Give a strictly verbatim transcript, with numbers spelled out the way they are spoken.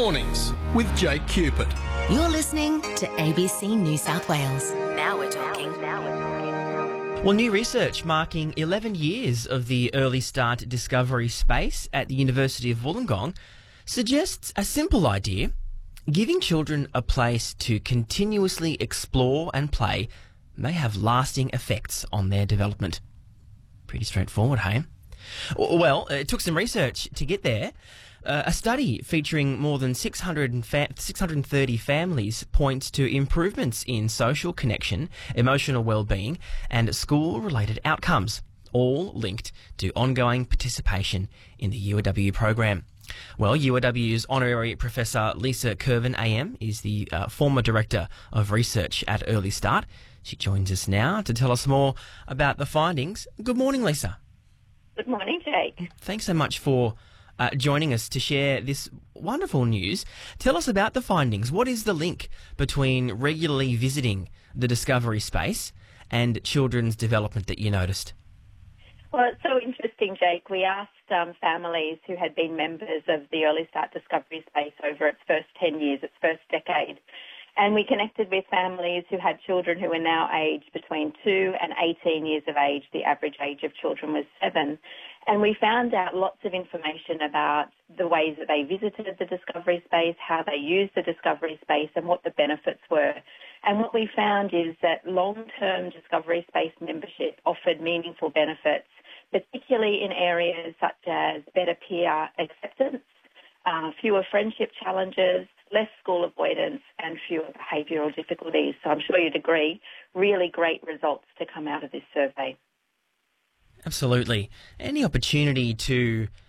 Mornings with Jake Cupid. You're listening to A B C New South Wales. Now we're talking. Well, new research marking eleven years of the early start discovery space at the University of Wollongong suggests a simple idea: giving children a place to continuously explore and play may have lasting effects on their development. Pretty straightforward, hey? Well, it took some research to get there. Uh, a study featuring more than six hundred fa- six hundred thirty families points to improvements in social connection, emotional well-being and school-related outcomes, all linked to ongoing participation in the U A W program. Well, U A W's Honorary Professor Lisa Kirvan A M is the uh, former Director of Research at Early Start. She joins us now to tell us more about the findings. Good morning, Lisa. Good morning, Jake. Thanks so much for uh, joining us to share this wonderful news. Tell us about the findings. What is the link between regularly visiting the discovery space and children's development that you noticed? Well, it's so interesting, Jake. We asked um, families who had been members of the Early Start Discovery Space over its first ten years, its first decade, and we connected with families who had children who are now aged between two and eighteen years of age. The average age of children was seven. And we found out lots of information about the ways that they visited the discovery space, how they used the discovery space, and what the benefits were. And what we found is that long-term discovery space membership offered meaningful benefits, particularly in areas such as better peer acceptance, uh, fewer friendship challenges, less school avoidance, and fewer behavioural difficulties. So I'm sure you'd agree, really great results to come out of this survey. Absolutely. Any opportunity to